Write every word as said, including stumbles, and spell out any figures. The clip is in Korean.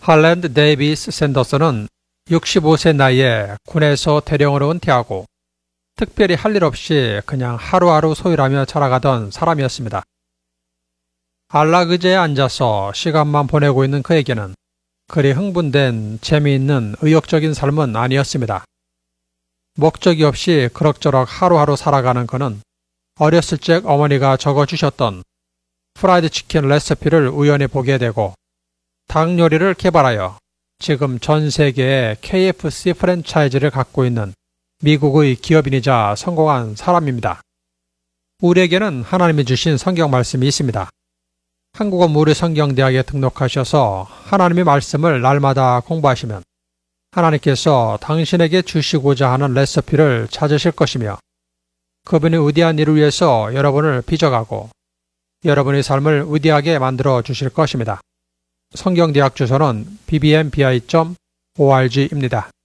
할랜드 데이비스 샌더슨은 육십오 세 나이에 군에서 대령으로 은퇴하고 특별히 할 일 없이 그냥 하루하루 소일하며 자라가던 사람이었습니다. 안락의자에 앉아서 시간만 보내고 있는 그에게는 그리 흥분된 재미있는 의욕적인 삶은 아니었습니다. 목적이 없이 그럭저럭 하루하루 살아가는 그는 어렸을 적 어머니가 적어주셨던 프라이드 치킨 레시피를 우연히 보게 되고 닭 요리를 개발하여 지금 전 세계에 케이에프씨 프랜차이즈를 갖고 있는 미국의 기업인이자 성공한 사람입니다. 우리에게는 하나님이 주신 성경 말씀이 있습니다. 한국어 무료성경대학에 등록하셔서 하나님의 말씀을 날마다 공부하시면 하나님께서 당신에게 주시고자 하는 레시피를 찾으실 것이며 그분의 위대한 일을 위해서 여러분을 빚어가고 여러분의 삶을 위대하게 만들어 주실 것입니다. 성경대학 주소는 비비엠비아이 닷 오알지입니다.